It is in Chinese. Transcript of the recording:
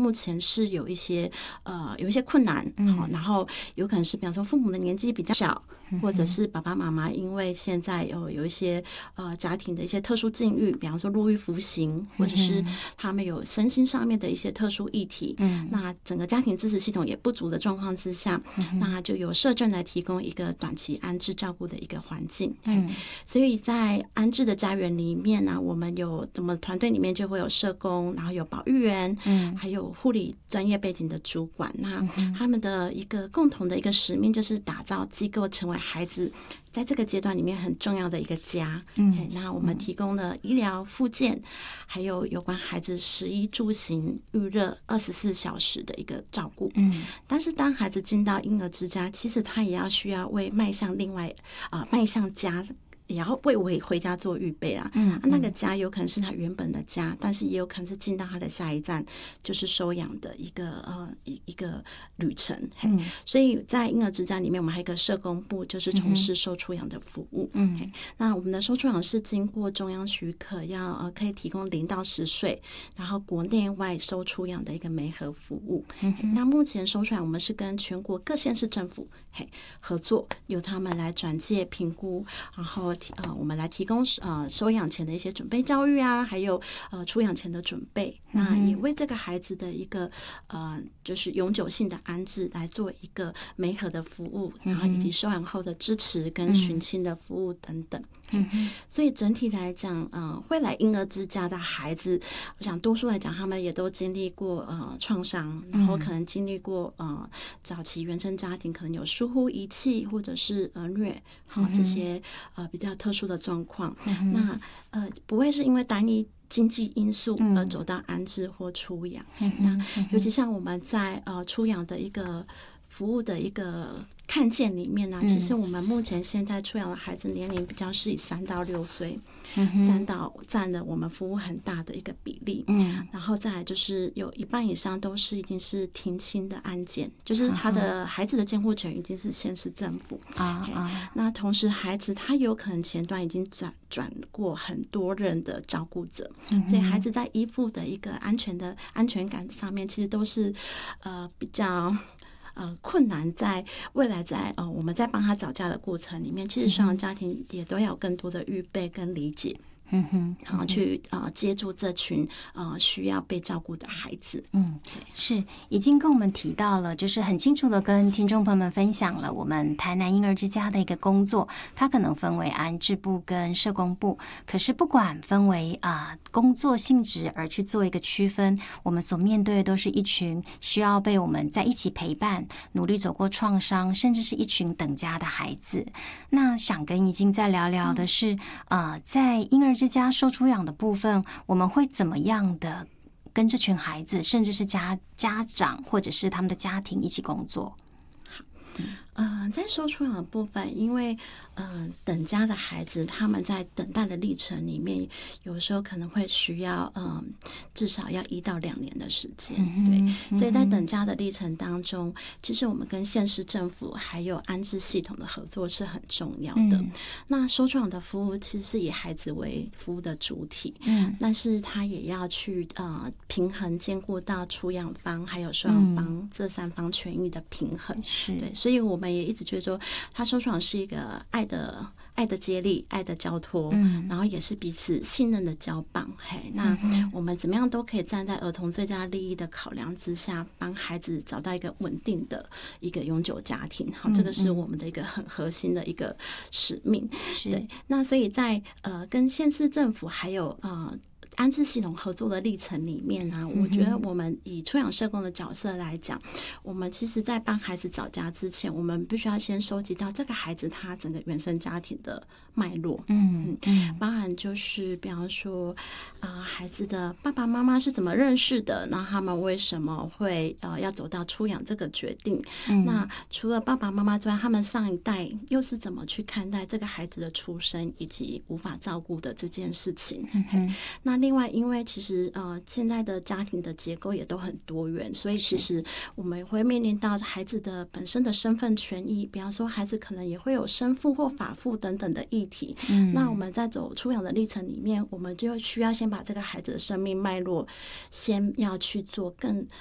目前是有一些困难，然后有可能是比方说父母的年纪比较小，或者是爸爸妈妈因为现在有一些家庭的一些特殊境遇，比方说入狱服刑，或者是他们有身心上面的一些特殊议题，那整个家庭支持系统也不足的状况之下，那就由社政来提供一个短期安置照顾的一个环境。所以在安置的家园里面呢，我们团队里面就会有社工，然后有保育员，还有护理专业背景的主管。那他们的一个共同的一个使命就是打造机构成为孩子在这个阶段里面很重要的一个家。那我们提供了医疗、复健，还有有关孩子食衣住行、育乐24小时的一个照顾。但是当孩子进到婴儿之家，其实他也需要为迈向家，也要为回家做预备啊。那个家有可能是他原本的家，但是也有可能是进到他的下一站，就是收养的一个旅程。所以在婴儿之家里面，我们还有一个社工部，就是从事收出养的服务。那我们的收出养是经过中央许可，可以提供0到10岁，然后国内外收出养的一个媒合服务。那目前收出养我们是跟全国各县市政府合作，由他们来转介评估，然后我们来提供收养前的一些准备教育啊，还有出养前的准备。那也为这个孩子的一个就是永久性的安置来做一个媒合的服务，然后以及收养后的支持跟寻亲的服务等等。所以整体来讲，会来婴儿之家的孩子，我想多数来讲，他们也都经历过创伤，然后可能经历过早期原生家庭可能有疏忽遗弃或者是虐，这些比较特殊的状况。那不会是因为单一经济因素而走到安置或出养。那尤其像我们在出养的一个服务的一个看见里面呢，其实我们目前现在出养的孩子年龄比较是以3到6岁，占了我们服务很大的一个比例。然后再来就是有一半以上都是已经是停亲的案件，就是他的孩子的监护权已经是县市政府。那同时孩子他有可能前端已经转过很多人的照顾者，所以孩子在依附的一个安全感上面，其实都是比较困难。在未来我们在帮他找家的过程里面，其实双养家庭也都要有更多的预备跟理解。然后去接住这群需要被照顾的孩子。 是已经跟我们提到了，就是很清楚的跟听众朋友们分享了我们台南婴儿之家的一个工作，它可能分为安置部跟社工部，可是不管分为工作性质而去做一个区分，我们所面对的都是一群需要被我们在一起陪伴，努力走过创伤，甚至是一群等家的孩子。那想跟已经在聊聊的是在婴儿之家收出养的部分，我们会怎么样的跟这群孩子，甚至是家长或者是他们的家庭一起工作？ 在收出养的部分，因为等家的孩子他们在等待的历程里面，有时候可能会需要至少要1到2年的时间。对，所以在等家的历程当中，其实我们跟县市政府还有安置系统的合作是很重要的。那收出养的服务其实是以孩子为服务的主体，但是他也要去平衡兼顾到出养方还有收养方这3方权益的平衡。对，所以我们也一直觉得说，他收出养是一个爱的接力，爱的交托，然后也是彼此信任的交棒。那我们怎么样都可以站在儿童最佳利益的考量之下，帮孩子找到一个稳定的一个永久家庭。这个是我们的一个很核心的一个使命。对，那所以在跟县市政府还有安置系统合作的历程里面呢，我觉得我们以出养社工的角色来讲，我们其实在帮孩子找家之前，我们必须要先收集到这个孩子他整个原生家庭的脉络。包含就是比方说孩子的爸爸妈妈是怎么认识的，那他们为什么会要走到出养这个决定。那除了爸爸妈妈之外，他们上一代又是怎么去看待这个孩子的出生以及无法照顾的这件事情。那另外因为其实现在的家庭的结构也都很多元，所以其实我们会面临到孩子的本身的身份权益，比方说孩子可能也会有生父或法父等等的议题。那我们在走出养的历程里面，我们就需要先把这个孩子的生命脉络先要去做更